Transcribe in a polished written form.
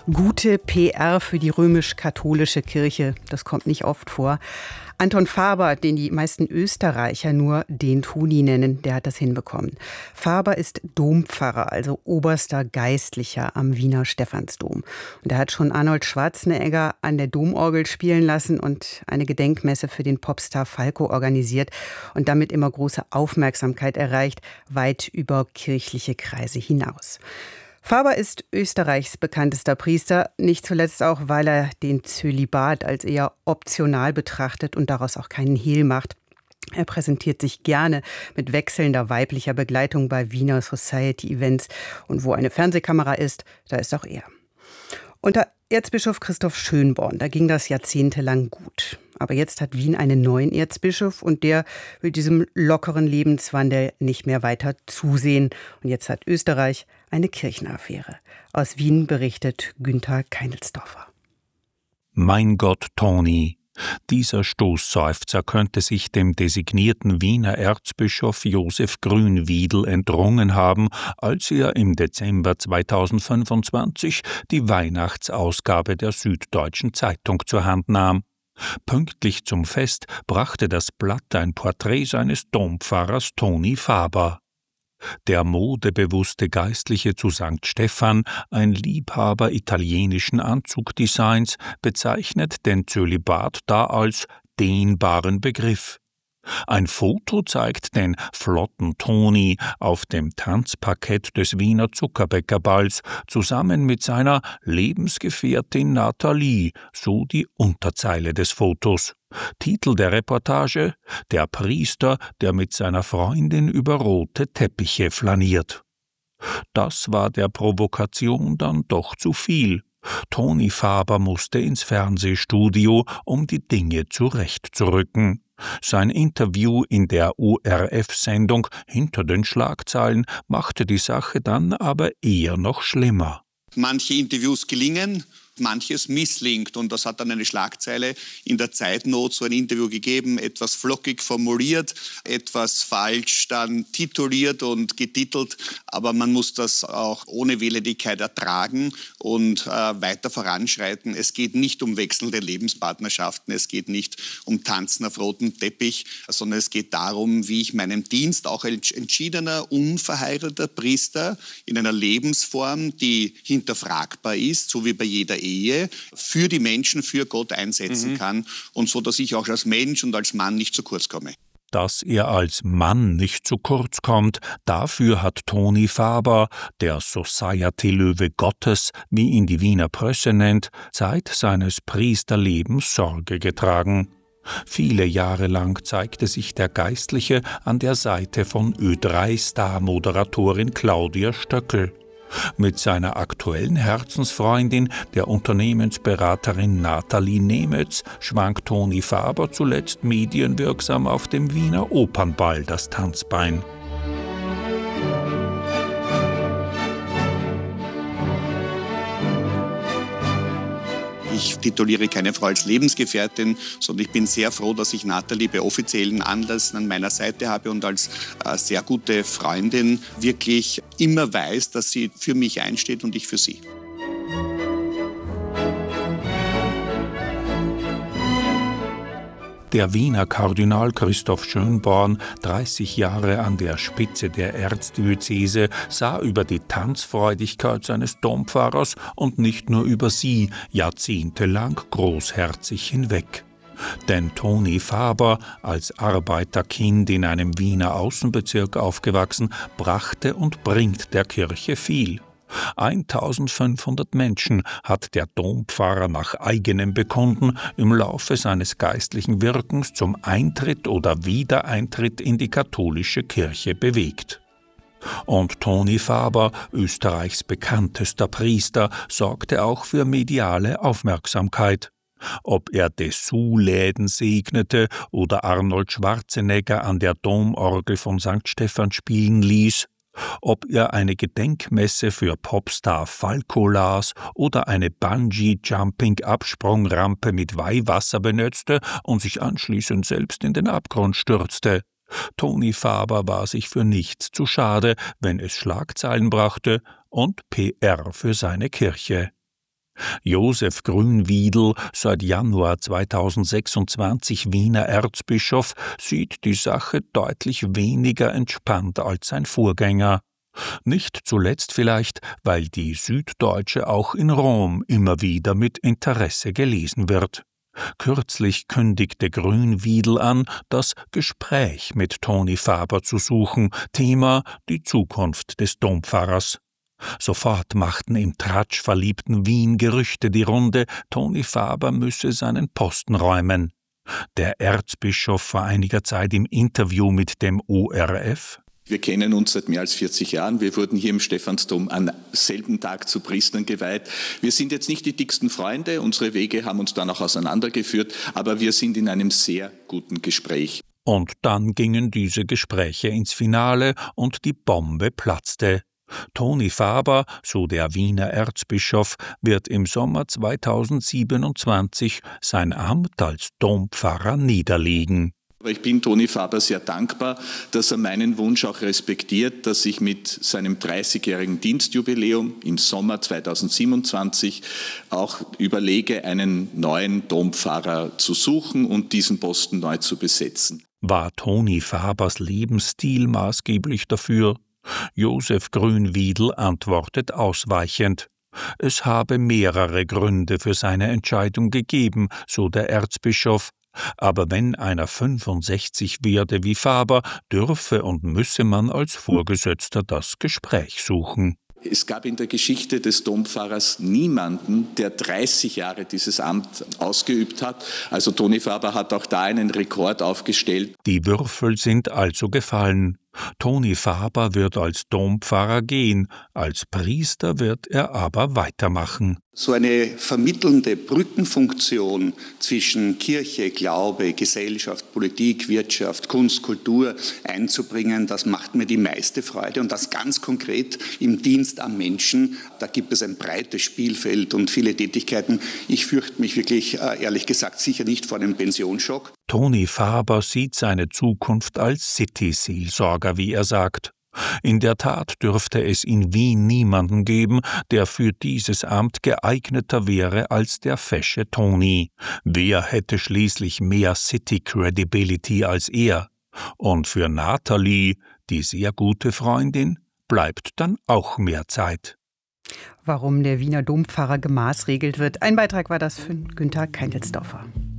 Gute PR für die römisch-katholische Kirche, das kommt nicht oft vor. Anton Faber, den die meisten Österreicher nur den Toni nennen, der hat das hinbekommen. Faber ist Dompfarrer, also oberster Geistlicher am Wiener Stephansdom. Und er hat schon Arnold Schwarzenegger an der Domorgel spielen lassen und eine Gedenkmesse für den Popstar Falco organisiert und damit immer große Aufmerksamkeit erreicht, weit über kirchliche Kreise hinaus. Faber ist Österreichs bekanntester Priester, nicht zuletzt auch, weil er den Zölibat als eher optional betrachtet und daraus auch keinen Hehl macht. Er präsentiert sich gerne mit wechselnder weiblicher Begleitung bei Wiener Society-Events. Und wo eine Fernsehkamera ist, da ist auch er. Unter Erzbischof Christoph Schönborn, da ging das jahrzehntelang gut. Aber jetzt hat Wien einen neuen Erzbischof und der will diesem lockeren Lebenswandel nicht mehr weiter zusehen. Und jetzt hat Österreich eine Kirchenaffäre. Aus Wien berichtet Günther Keinelsdorfer. Mein Gott, Toni! Dieser Stoßseufzer könnte sich dem designierten Wiener Erzbischof Josef Grünwiedel entrungen haben, als er im Dezember 2025 die Weihnachtsausgabe der Süddeutschen Zeitung zur Hand nahm. Pünktlich zum Fest brachte das Blatt ein Porträt seines Dompfarrers Toni Faber. Der modebewusste Geistliche zu St. Stephan, ein Liebhaber italienischen Anzugdesigns, bezeichnet den Zölibat da als dehnbaren Begriff. Ein Foto zeigt den flotten Toni auf dem Tanzparkett des Wiener Zuckerbäckerballs zusammen mit seiner Lebensgefährtin Nathalie, so die Unterzeile des Fotos. Titel der Reportage: Der Priester, der mit seiner Freundin über rote Teppiche flaniert. Das war der Provokation dann doch zu viel. Toni Faber musste ins Fernsehstudio, um die Dinge zurechtzurücken. Sein Interview in der ORF-Sendung Hinter den Schlagzeilen machte die Sache dann aber eher noch schlimmer. Manche Interviews gelingen, manches misslingt. Und das hat dann eine Schlagzeile in der Zeitnot, so ein Interview gegeben, etwas flockig formuliert, etwas falsch dann tituliert und getitelt. Aber man muss das auch ohne Wehleidigkeit ertragen und weiter voranschreiten. Es geht nicht um wechselnde Lebenspartnerschaften, es geht nicht um Tanzen auf rotem Teppich, sondern es geht darum, wie ich meinem Dienst, auch als entschiedener, unverheirateter Priester in einer Lebensform, die hinterfragbar ist, so wie bei jeder Ehe, für die Menschen, für Gott einsetzen kann und so, dass ich auch als Mensch und als Mann nicht zu kurz komme. Dass er als Mann nicht zu kurz kommt, dafür hat Toni Faber, der Society-Löwe Gottes, wie ihn die Wiener Presse nennt, Zeit seines Priesterlebens Sorge getragen. Viele Jahre lang zeigte sich der Geistliche an der Seite von Ö3-Star-Moderatorin Claudia Stöckel. Mit seiner aktuellen Herzensfreundin, der Unternehmensberaterin Nathalie Nemetz, schwang Toni Faber zuletzt medienwirksam auf dem Wiener Opernball das Tanzbein. Ich tituliere keine Frau als Lebensgefährtin, sondern ich bin sehr froh, dass ich Nathalie bei offiziellen Anlässen an meiner Seite habe und als sehr gute Freundin wirklich immer weiß, dass sie für mich einsteht und ich für sie. Der Wiener Kardinal Christoph Schönborn, 30 Jahre an der Spitze der Erzdiözese, sah über die Tanzfreudigkeit seines Dompfarrers und nicht nur über sie jahrzehntelang großherzig hinweg. Denn Toni Faber, als Arbeiterkind in einem Wiener Außenbezirk aufgewachsen, brachte und bringt der Kirche viel. 1500 Menschen hat der Dompfarrer nach eigenem Bekunden im Laufe seines geistlichen Wirkens zum Eintritt oder Wiedereintritt in die katholische Kirche bewegt. Und Toni Faber, Österreichs bekanntester Priester, sorgte auch für mediale Aufmerksamkeit. Ob er Dessous-Läden segnete oder Arnold Schwarzenegger an der Domorgel von St. Stephan spielen ließ, ob er eine Gedenkmesse für Popstar Falco las oder eine Bungee-Jumping-Absprungrampe mit Weihwasser benützte und sich anschließend selbst in den Abgrund stürzte. Toni Faber war sich für nichts zu schade, wenn es Schlagzeilen brachte und PR für seine Kirche. Josef Grünwiedel, seit Januar 2026 Wiener Erzbischof, sieht die Sache deutlich weniger entspannt als sein Vorgänger. Nicht zuletzt vielleicht, weil die Süddeutsche auch in Rom immer wieder mit Interesse gelesen wird. Kürzlich kündigte Grünwiedel an, das Gespräch mit Toni Faber zu suchen, Thema die Zukunft des Dompfarrers. Sofort machten im tratschverliebten Wien Gerüchte die Runde, Toni Faber müsse seinen Posten räumen. Der Erzbischof vor einiger Zeit im Interview mit dem ORF: Wir kennen uns seit mehr als 40 Jahren. Wir wurden hier im Stephansdom am selben Tag zu Priestern geweiht. Wir sind jetzt nicht die dicksten Freunde. Unsere Wege haben uns dann auch auseinandergeführt. Aber wir sind in einem sehr guten Gespräch. Und dann gingen diese Gespräche ins Finale und die Bombe platzte. Toni Faber, so der Wiener Erzbischof, wird im Sommer 2027 sein Amt als Dompfarrer niederlegen. Ich bin Toni Faber sehr dankbar, dass er meinen Wunsch auch respektiert, dass ich mit seinem 30-jährigen Dienstjubiläum im Sommer 2027 auch überlege, einen neuen Dompfarrer zu suchen und diesen Posten neu zu besetzen. War Toni Fabers Lebensstil maßgeblich dafür? Josef Grünwiedel antwortet ausweichend. Es habe mehrere Gründe für seine Entscheidung gegeben, so der Erzbischof. Aber wenn einer 65 werde wie Faber, dürfe und müsse man als Vorgesetzter das Gespräch suchen. Es gab in der Geschichte des Dompfarrers niemanden, der 30 Jahre dieses Amt ausgeübt hat. Also Toni Faber hat auch da einen Rekord aufgestellt. Die Würfel sind also gefallen. Toni Faber wird als Dompfarrer gehen, als Priester wird er aber weitermachen. So eine vermittelnde Brückenfunktion zwischen Kirche, Glaube, Gesellschaft, Politik, Wirtschaft, Kunst, Kultur einzubringen, das macht mir die meiste Freude. Und das ganz konkret im Dienst am Menschen. Da gibt es ein breites Spielfeld und viele Tätigkeiten. Ich fürchte mich wirklich, ehrlich gesagt, sicher nicht vor einem Pensionsschock. Toni Faber sieht seine Zukunft als City-Seelsorger, wie er sagt. In der Tat dürfte es in Wien niemanden geben, der für dieses Amt geeigneter wäre als der fesche Toni. Wer hätte schließlich mehr City-Credibility als er? Und für Nathalie, die sehr gute Freundin, bleibt dann auch mehr Zeit. Warum der Wiener Dompfarrer gemaßregelt wird. Ein Beitrag war das von Günther Keintelsdorfer.